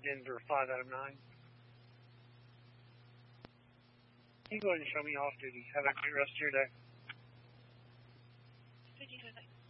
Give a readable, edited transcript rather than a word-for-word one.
Denver 5 out of 9. You can go ahead and show me off duty. Have a great rest of your day.